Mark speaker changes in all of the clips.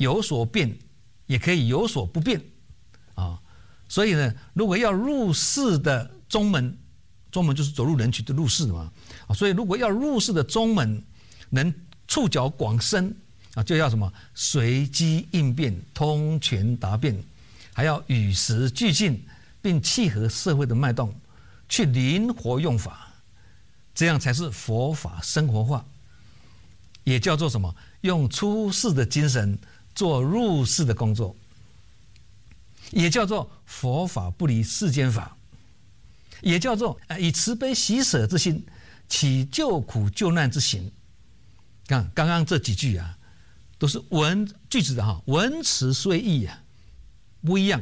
Speaker 1: 有所变，也可以有所不变啊。所以呢，如果要入世的宗门，宗门就是走入人群的入世嘛啊。所以如果要入世的宗门，能触角广深啊，就要什么随机应变、通权达变，还要与时俱进，并契合社会的脉动，去灵活用法，这样才是佛法生活化，也叫做什么？用出世的精神做入世的工作，也叫做佛法不离世间法，也叫做以慈悲喜舍之心起救苦救难之行。看刚刚这几句啊，都是句子的文词虽异啊，不一样。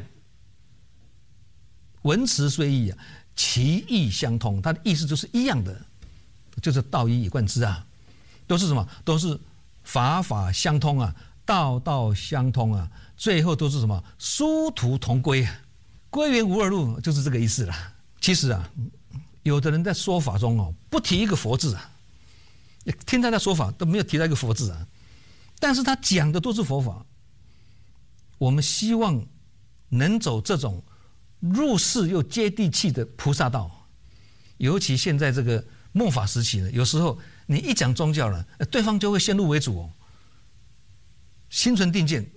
Speaker 1: 文词虽异啊，其意相通，它的意思就是一样的，就是道一以贯之啊，都是什么？都是法法相通啊，道道相通啊，最后都是什么？殊途同归啊，归元无二路，就是这个意思啦。其实啊，有的人在说法中不提一个佛字啊，听他的说法都没有提到一个佛字啊，但是他讲的都是佛法。我们希望能走这种入世又接地气的菩萨道，尤其现在这个末法时期呢，有时候你一讲宗教了，对方就会先入为主心存定见，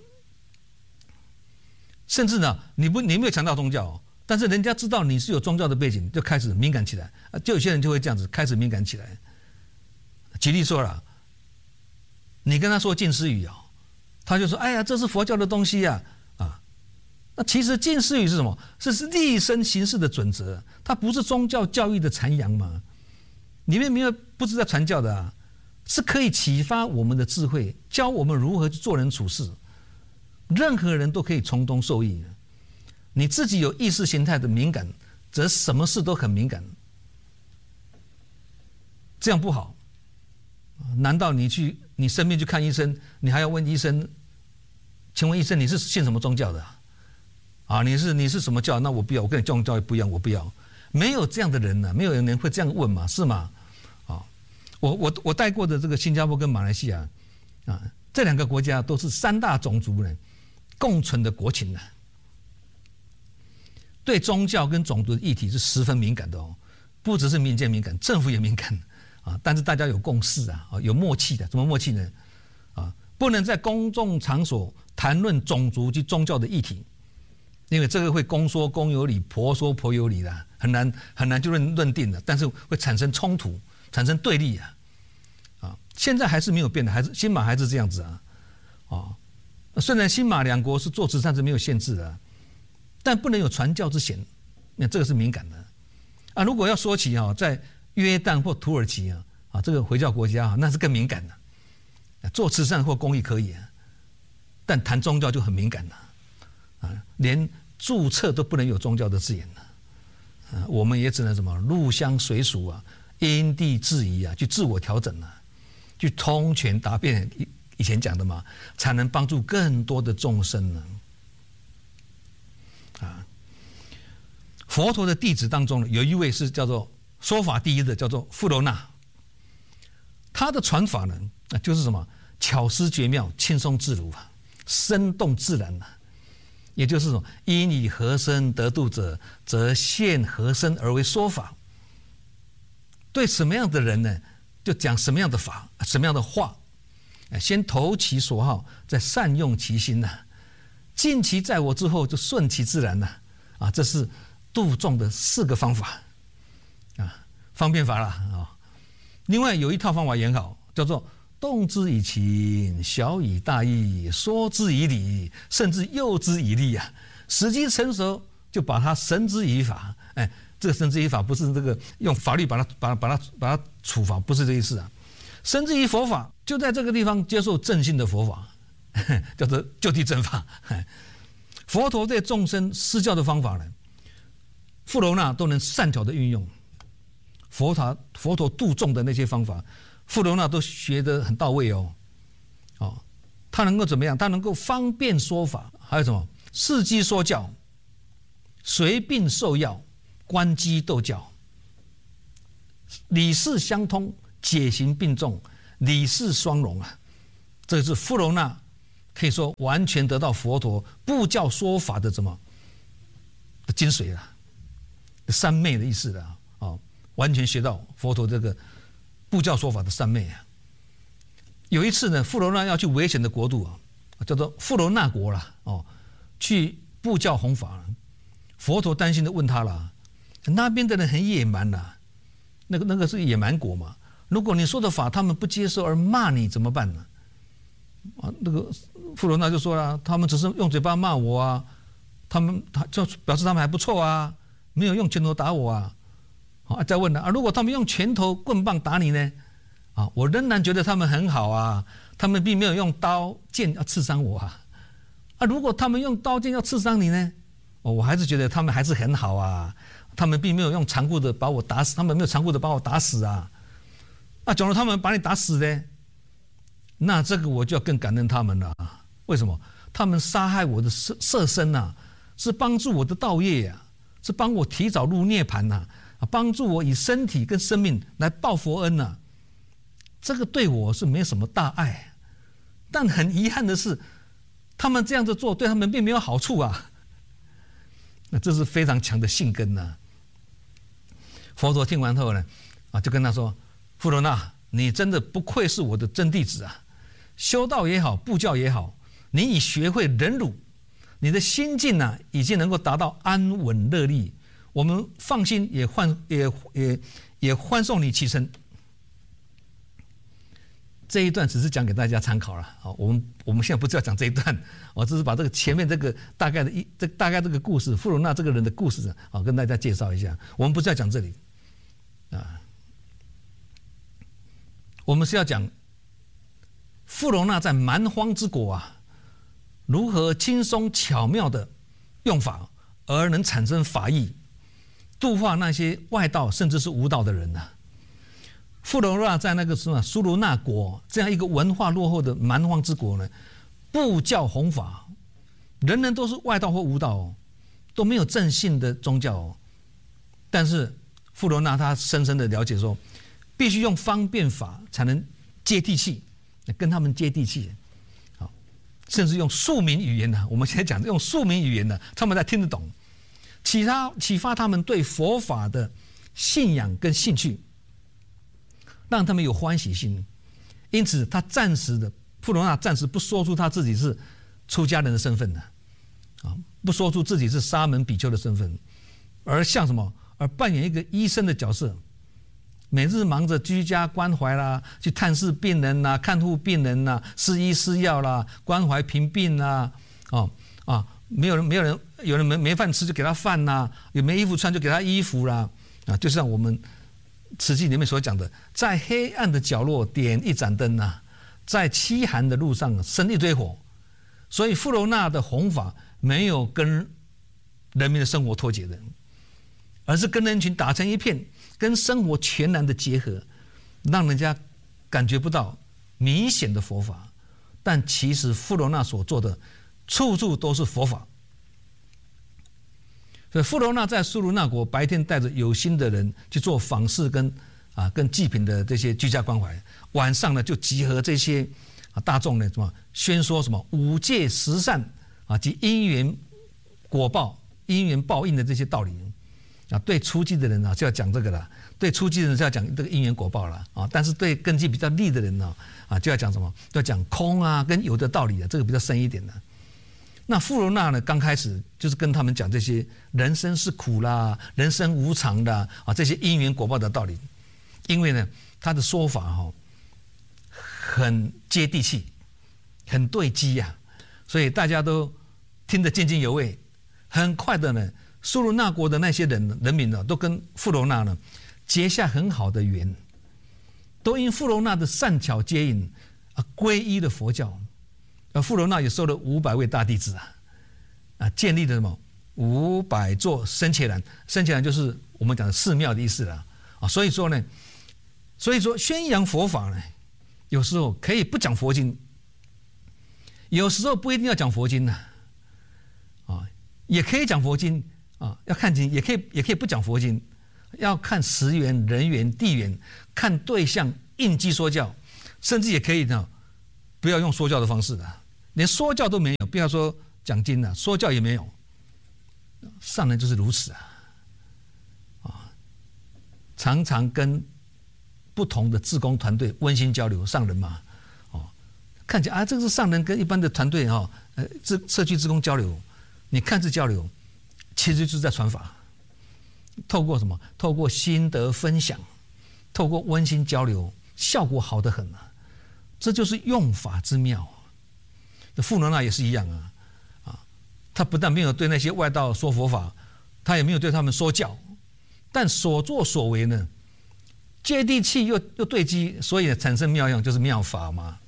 Speaker 1: 甚至呢，你没有强调宗教但是人家知道你是有宗教的背景，就开始敏感起来，就有些人就会这样子开始敏感起来。举例说了，你跟他说近似语他就说：“哎呀，这是佛教的东西呀！”那其实近似语是什么？是立身行事的准则，它不是宗教教育的残阳嘛？里面没有不是在传教的啊，是可以启发我们的智慧，教我们如何去做人处事，任何人都可以从中受益。你自己有意识形态的敏感，则什么事都很敏感，这样不好。难道你生病去看医生，你还要问医生，请问医生你是信什么宗教的你是什么教？那我不要，我跟你宗教不一样，我不要。没有这样的人没有人会这样问嘛，是吗？我带过的这个新加坡跟马来西亚这两个国家都是3大种族人共存的国情对宗教跟种族的议题是十分敏感的不只是民间敏感，政府也敏感但是大家有共识有默契的。怎么默契呢？不能在公众场所谈论种族及宗教的议题，因为这个会公说公有理，婆说婆有理的，很难就认定的，但是会产生冲突，产生对立现在还是没有变的，新马还是这样子虽然新马两国是做慈善是没有限制的，但不能有传教之嫌，那这个是敏感的如果要说起在约旦或土耳其这个回教国家那是更敏感的，做慈善或公益可以但谈宗教就很敏感了连注册都不能有宗教的字眼了我们也只能什么入乡随俗因地制宜去自我调整去通权达变，以前讲的嘛，才能帮助更多的众生呢佛陀的弟子当中有一位是叫做说法第一的，叫做富罗那。他的传法呢就是什么巧思绝妙，轻松自如生动自然也就是说因以何身得度者，则现何身而为说法。对什么样的人呢，就讲什么样的法，什么样的话，先投其所好，再善用其心尽其在我之后，就顺其自然这是度众的4个方法方便法啦另外有一套方法也很好，叫做动之以情，晓以大义，说之以理，甚至诱之以利时机成熟就把它绳之以法这个绳之以法不是这个用法律把它处罚，不是这意思绳之以佛法，就在这个地方接受正信的佛法叫做就地正法佛陀对众生施教的方法呢，富罗那都能善巧的运用。佛陀度众的那些方法，富罗那都学得很到位他能够怎么样？他能够方便说法，还有什么伺机说教，随病受药，观机逗教，理事相通，解行并重，理事双融这是富罗那可以说完全得到佛陀布教说法的的精髓了，三昧的意思了啊，完全学到佛陀这个布教说法的三昧啊。有一次呢，富罗那要去危险的国度啊，叫做富罗那国啦，去布教弘法，佛陀担心的问他了，那边的人很野蛮啦，那个是野蛮国嘛，如果你说的法他们不接受而骂你怎么办呢？啊，那个富罗那就说了，他们只是用嘴巴骂我啊，他就表示他们还不错啊，没有用拳头打我啊。好，再问了啊，如果他们用拳头棍棒打你呢？啊，我仍然觉得他们很好啊，他们并没有用刀剑要刺伤我啊。啊，如果他们用刀剑要刺伤你呢？我还是觉得他们还是很好啊，他们并没有用残酷的把我打死，他们没有残酷的把我打死啊。那假如他们把你打死呢？那这个我就要更感恩他们了。为什么？他们杀害我的色身啊，是帮助我的道业啊，是帮我提早入涅槃呐，帮助我以身体跟生命来报佛恩呐。这个对我是没什么大碍，但很遗憾的是，他们这样子做对他们并没有好处啊。那这是非常强的性根呐。佛陀听完后呢，就跟他说：“富罗那，你真的不愧是我的真弟子啊！修道也好，布教也好，你已学会忍辱，你的心境呢，已经能够达到安稳乐利。我们放心，也欢送你起身。”这一段只是讲给大家参考了。我们现在不是要讲这一段，我只是把这个前面这个大概这个故事，富罗那这个人的故事跟大家介绍一下。我们不是要讲这里啊，我们是要讲富罗那在蛮荒之国啊，如何轻松巧妙的用法而能产生法益，度化那些外道甚至是无道的人呐。富罗那在那个苏卢那国这样一个文化落后的蛮荒之国呢，布教弘法，人人都是外道或无道都没有正信的宗教但是富罗那他深深的了解说，必须用方便法才能接地气，跟他们接地气，好，甚至用庶民语言呢，我们现在讲用庶民语言呢，他们才听得懂，启发他们对佛法的信仰跟兴趣。让他们有欢喜心，因此富罗那暂时不说出他自己是出家人的身份不说出自己是沙门比丘的身份，而扮演一个医生的角色，每日忙着居家关怀啦，去探视病人啦，看护病人啦，施医施药啦，关怀贫病啦，有人没饭吃就给他饭啦，有没衣服穿就给他衣服啦，就像我们慈济里面所讲的，在黑暗的角落点一盏灯在凄寒的路上生一堆火。所以富罗那的弘法没有跟人民的生活脱节的，而是跟人群打成一片，跟生活全然的结合，让人家感觉不到明显的佛法，但其实富罗那所做的处处都是佛法。所以富罗那在苏卢那国白天带着有心的人去做访视跟祭品的这些居家关怀，晚上呢就集合这些大众呢宣说五戒十善及因缘果报、因缘报应的这些道理对初机的人就要讲这个了，对初机的人就要讲这个因缘果报了但是对根基比较利的人就要讲就要讲空跟有的道理这个比较深一点的。那富罗那呢，刚开始就是跟他们讲这些人生是苦啦，人生无常的这些因缘果报的道理。因为呢，他的说法很接地气，很对机所以大家都听得津津有味。很快的呢，苏卢那国的那些人民都跟富罗那呢结下很好的缘，都因富罗那的善巧接引皈依了佛教。富罗那也收了500位大弟子建立了500座僧伽蓝，僧伽蓝就是我们讲的寺庙的意思了所以说宣扬佛法呢，有时候可以不讲佛经，有时候不一定要讲佛经也可以讲佛经要看经，也可以不讲佛经，要看时缘、人缘、地缘，看对象，应机说教，甚至也可以不要用说教的方式连说教都没有，不要说讲经了，说教也没有。上人就是如此常常跟不同的志工团队温馨交流，上人嘛，看起来这个是上人跟一般的团队社区志工交流，你看是交流，其实就是在传法，透过什么？透过心得分享，透过温馨交流，效果好得很啊！这就是用法之妙。富罗那也是一样他不但没有对那些外道说佛法，他也没有对他们说教，但所作所为呢，接地气又对机，所以产生妙用，就是妙法嘛。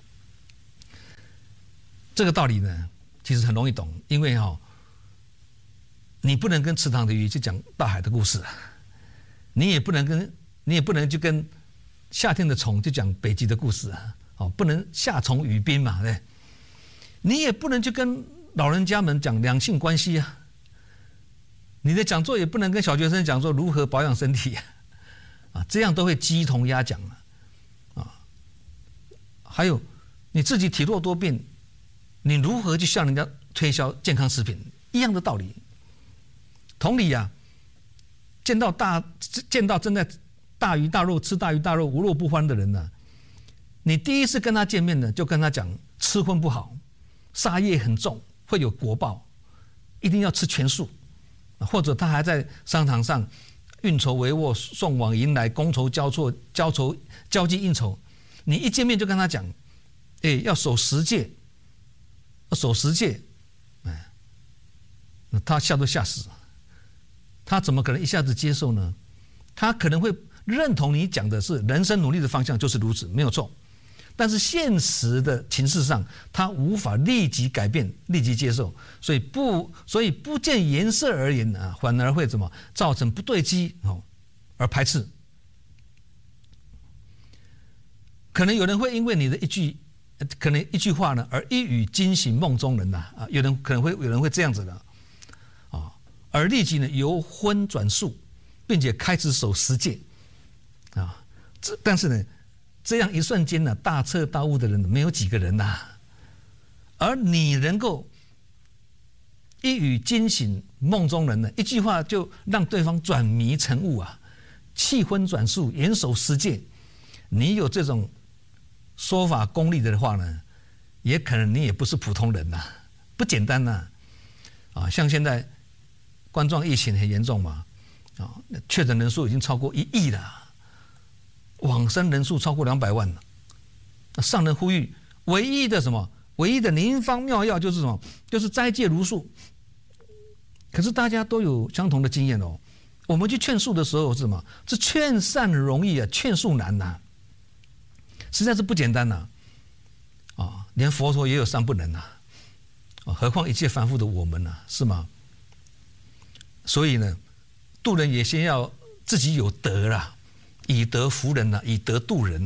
Speaker 1: 这个道理呢，其实很容易懂，因为你不能跟池塘的鱼去讲大海的故事，你也不能去跟夏天的虫去讲北极的故事不能夏虫语冰嘛，对。你也不能去跟老人家们讲两性关系你的讲座也不能跟小学生讲说如何保养身体这样都会鸡同鸭讲还有你自己体弱多病，你如何去向人家推销健康食品，一样的道理。同理见到正在大鱼大肉吃大鱼大肉无肉不欢的人呢，你第一次跟他见面呢，就跟他讲吃荤不好，杀业很重，会有果报，一定要吃全素，或者他还在商场上运筹帷幄，送往迎来，觥筹交错，交际应酬，你一见面就跟他讲，要守10戒，要守10戒，他吓都吓死了，他怎么可能一下子接受呢？他可能会认同你讲的是人生努力的方向就是如此，没有错。但是现实的情势上，他无法立即改变、立即接受，所以不见颜色而言反而会怎么造成不对机而排斥。可能有人会因为你的一句话呢，而一语惊醒梦中人有人会这样子的而立即呢由荤转素，并且开始守10戒但是呢。这样一瞬间呢，大彻大悟的人没有几个人而你能够一语惊醒梦中人呢，一句话就让对方转迷成悟弃荤转素，严守10戒，你有这种说法功力的话呢，也可能你也不是普通人不简单像现在冠状疫情很严重嘛确诊人数已经超过1亿了。往生人数超过200万了，上人呼吁唯一的灵方妙药就是什么？就是斋戒如素。可是大家都有相同的经验我们去劝素的时候是什么？是劝善容易劝素难实在是不简单连佛陀也有3不能何况一切凡夫的我们是吗？所以呢，度人也先要自己有德啦。以德服人以德度人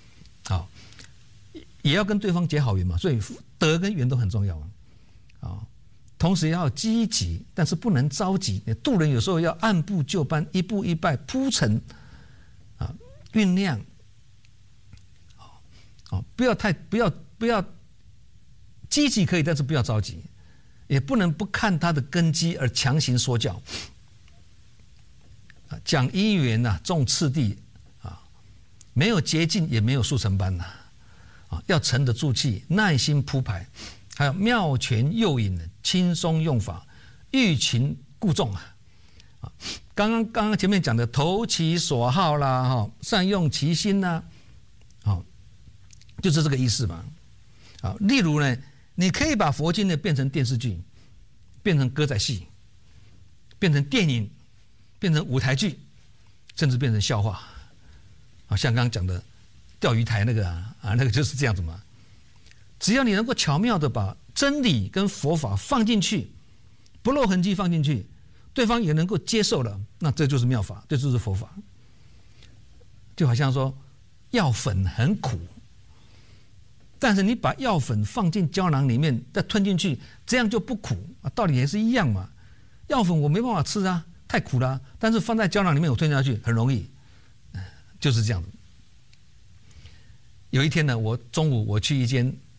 Speaker 1: 也要跟对方结好缘嘛，所以德跟缘都很重要同时要积极，但是不能着急。度人有时候要按部就班，一步一拜铺陈酝酿不要积极可以，但是不要着急，也不能不看他的根基而强行说教讲因缘重次第没有捷径，也没有速成班要沉得住气，耐心铺排，还有妙权诱引，轻松用法，欲擒故纵刚刚前面讲的投其所好啦善用其心就是这个意思嘛例如呢，你可以把佛经呢变成电视剧，变成歌仔戏，变成电影，变成舞台剧，甚至变成笑话像刚刚讲的钓鱼台那个那个就是这样子嘛。只要你能够巧妙的把真理跟佛法放进去，不露痕迹放进去，对方也能够接受了，那这就是妙法，这就是佛法。就好像说药粉很苦，但是你把药粉放进胶囊里面再吞进去，这样就不苦道理也是一样嘛。药粉我没办法吃太苦了但是放在胶囊里面我吞下去很容易就是这样子。有一天呢，中午我去一间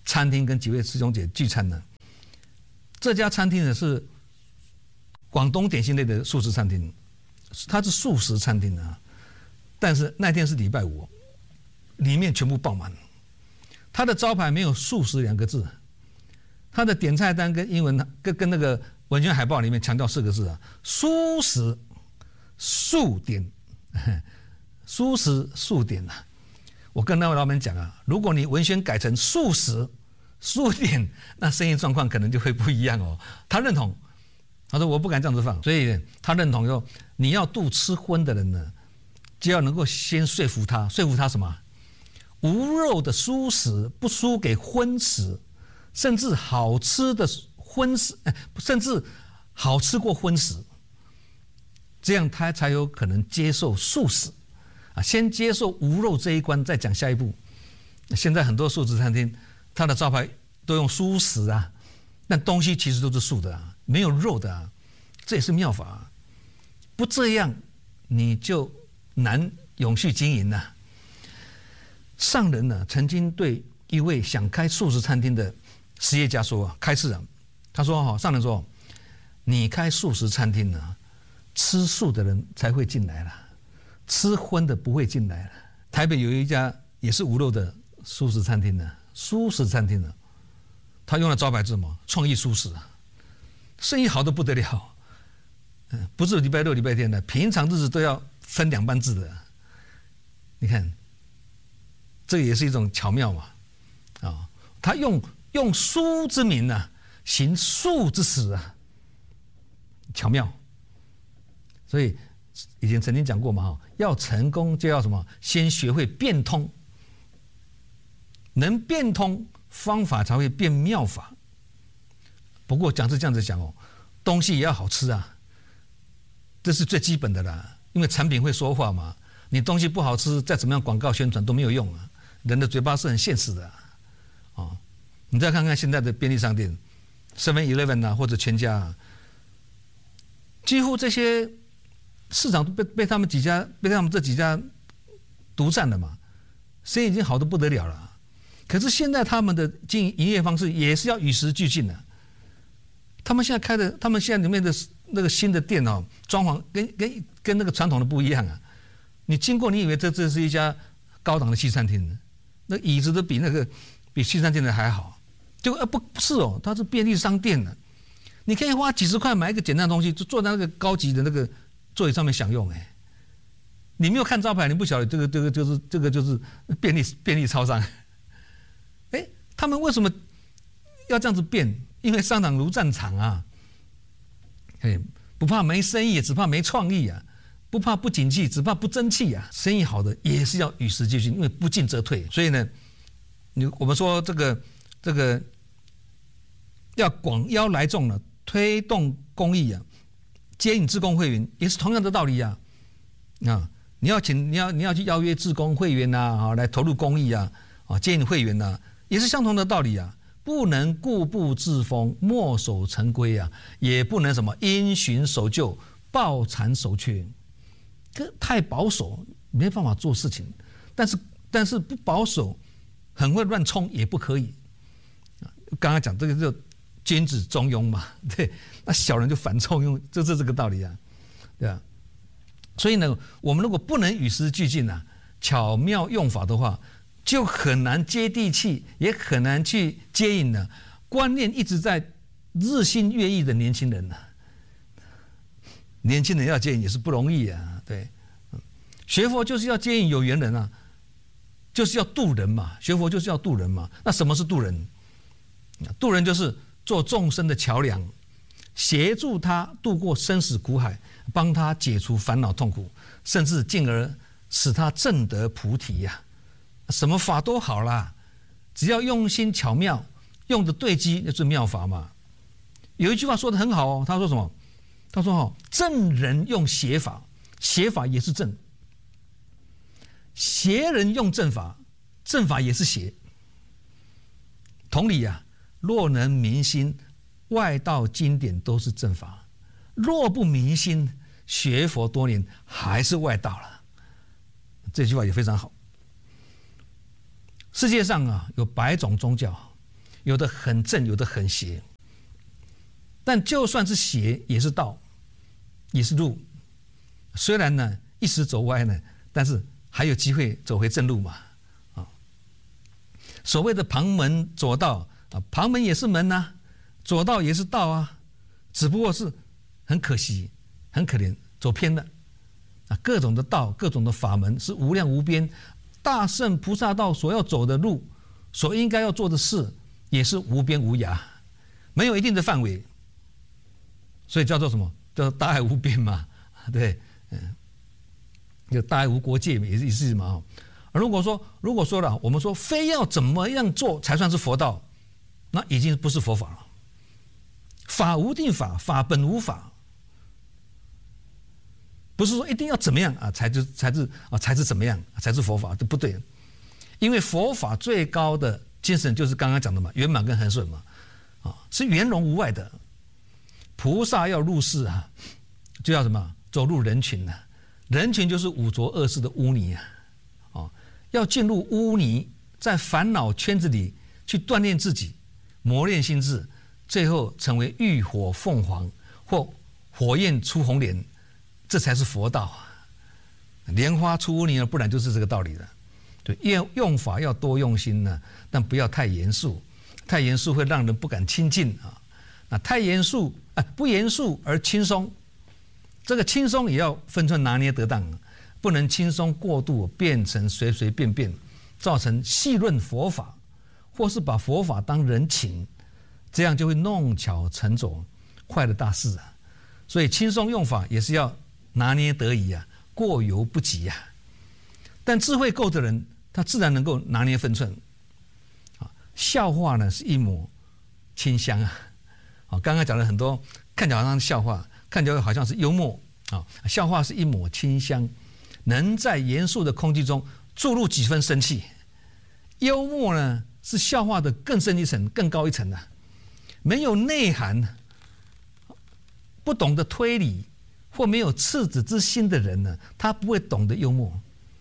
Speaker 1: 餐厅跟几位师兄姐聚餐呢。这家餐厅呢是广东点心类的素食餐厅，它是素食餐厅啊，但是那天是礼拜五，里面全部爆满。它的招牌没有素食2个字，它的点菜单跟英文跟那个文宣海报里面强调4个字啊，素食素点，素食素点啊。我跟那位老板讲啊，如果你文宣改成素食素点，那生意状况可能就会不一样哦。他认同，他说我不敢这样子放，所以他认同说你要度吃荤的人呢，就要能够先说服他什么？无肉的蔬食不输给荤食，甚至好吃的荤食，甚至好吃过荤食，这样他才有可能接受素食啊。先接受无肉这一关，再讲下一步。现在很多素食餐厅，它的招牌都用蔬食啊，但东西其实都是素的啊，没有肉的啊，这也是妙法啊。不这样，你就难永续经营啊。上人呢，曾经对一位想开素食餐厅的实业家说，开示啊，他说上人说，你开素食餐厅呢，吃素的人才会进来了，吃荤的不会进来了。台北有一家也是无肉的素食餐厅呢，素食餐厅呢，他用了招牌字嘛，创意素食啊，生意好得不得了，不是礼拜六礼拜天的，平常日子都要分2班制的，你看。这也是一种巧妙嘛，啊，他用蔬之名啊，行素之实啊，巧妙。所以以前曾经讲过嘛，要成功就要什么？先学会变通，能变通，方法才会变妙法。不过讲是这样子讲哦，东西也要好吃啊，这是最基本的啦，因为产品会说话嘛。你东西不好吃，再怎么样广告宣传都没有用啊。人的嘴巴是很现实的啊，哦，你再看看现在的便利商店 ，7-Eleven 啊或者全家啊，几乎这些市场都被他们这几家独占了嘛，生意已经好得不得了了。可是现在他们的营业方式也是要与时俱进的。他们现在里面的那个新的店哦，装潢跟那个传统的不一样啊。你经过，你以为这是一家高档的西餐厅呢？那椅子都比西餐厅的还好，结果不是哦，它是便利商店的，你可以花几十块买一个简单的东西，就坐在那个高级的那个座椅上面享用。哎，你没有看招牌，你不晓得这个就是便利超商。哎，他们为什么要这样子变？因为商场如战场啊，哎，不怕没生意，只怕没创意啊。不怕不景气，只怕不争气啊！生意好的也是要与时俱进，因为不进则退。所以呢，我们说这个要广邀来众呢，推动公益啊，接引志工会员也是同样的道理啊。啊，你要去邀约志工会员呐，来投入公益啊，接引会员呐，也是相同的道理啊。不能固步自封、墨守成规啊，也不能什么因循守旧、抱残守缺。太保守没办法做事情，但是不保守，很会乱冲也不可以。刚刚讲这个就君子中庸嘛，对，那小人就反冲庸，就是这个道理啊，对吧？所以呢，我们如果不能与时俱进啊，巧妙用法的话，就很难接地气，也很难去接引呢观念一直在日新月异的年轻人呢。年轻人要接引也是不容易啊，对，学佛就是要接引有缘人啊，就是要渡人嘛，学佛就是要渡人嘛。那什么是渡人？渡人就是做众生的桥梁，协助他渡过生死苦海，帮他解除烦恼痛苦，甚至进而使他证得菩提呀。什么法都好啦，只要用心巧妙，用的对机就是妙法嘛。有一句话说得很好哦，他说什么？他说正人用邪法，邪法也是正；邪人用正法，正法也是邪。同理啊，若能明心，外道经典都是正法；若不明心，学佛多年还是外道了。这句话也非常好。世界上啊有100种宗教， 有的很正，有的很邪。但就算是邪，也是道，也是路。虽然呢一时走歪呢，但是还有机会走回正路嘛。所谓的旁门左道啊，旁门也是门啊，左道也是道啊，只不过是很可惜、很可怜，走偏了啊。各种的道、各种的法门是无量无边，大圣菩萨道所要走的路，所应该要做的事，也是无边无涯，没有一定的范围，所以叫做什么？叫做大爱无边嘛，对，就大爱无国界也是嘛。如果说了，我们说非要怎么样做才算是佛道，那已经不是佛法了。法无定法，法本无法，不是说一定要怎么样啊才是怎么样才是佛法，这不对。因为佛法最高的精神就是刚刚讲的嘛，圆满跟恒顺嘛，是圆融无碍的。菩萨要入世啊，就要什么？走入人群啊，人群就是五浊恶世的污泥啊。要进入污泥，在烦恼圈子里去锻炼自己，磨练心智，最后成为浴火凤凰或火焰出红莲，这才是佛道啊！莲花出污泥，不然就是这个道理了。对，用法要多用心呢，但不要太严肃，太严肃会让人不敢亲近啊。那太严肃不严肃而轻松，这个轻松也要分寸拿捏得当。不能轻松过度，变成随随便便，造成戏论佛法，或是把佛法当人情，这样就会弄巧成拙，坏了大事啊！所以轻松用法也是要拿捏得宜啊，过犹不及啊。但智慧够的人，他自然能够拿捏分寸。笑话呢是一抹清香啊！刚刚讲了很多，看起来好像是笑话，看起来好像是幽默啊。笑话是一抹清香。能在严肃的空气中注入几分生气，幽默呢是笑话的更深一层、更高一层的。没有内涵、不懂得推理或没有赤子之心的人呢，他不会懂得幽默。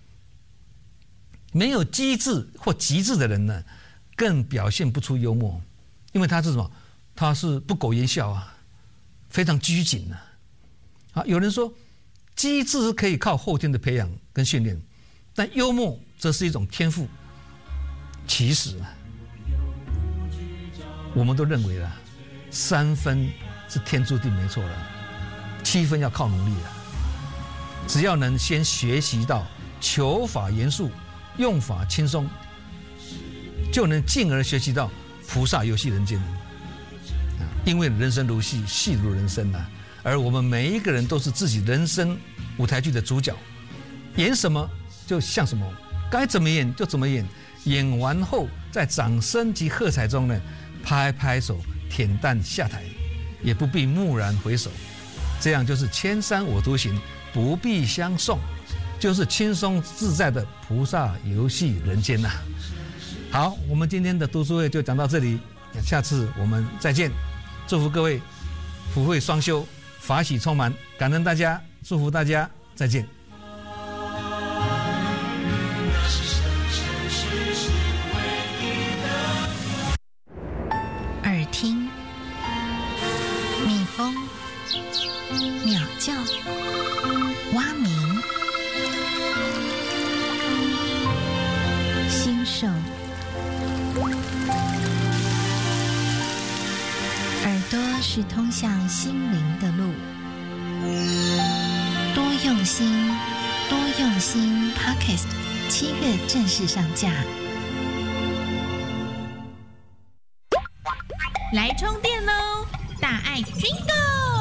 Speaker 1: 没有机智或极致的人呢，更表现不出幽默，因为他是什么？他是不苟言笑啊，非常拘谨啊。有人说，机智是可以靠后天的培养跟训练，但幽默则是一种天赋。其实我们都认为了，3分是天注定没错了，7分要靠努力了。只要能先学习到求法严肃，用法轻松，就能进而学习到菩萨游戏人间。因为人生如戏，戏如人生啊。而我们每一个人都是自己人生舞台剧的主角，演什么就像什么，该怎么演就怎么演。演完后，在掌声及喝彩中呢，拍拍手，恬淡下台，也不必蓦然回首。这样就是千山我独行，不必相送，就是轻松自在的菩萨游戏人间呐。好，我们今天的读书会就讲到这里，下次我们再见。祝福各位福慧双修，法喜充满，感恩大家，祝福大家，再见。
Speaker 2: 耳听，蜜蜂，鸟叫，蛙鸣，心受。耳朵是通向心灵的路，多用心，多用心 Podcast 7月正式上架。来充电喽！大爱 Jingle。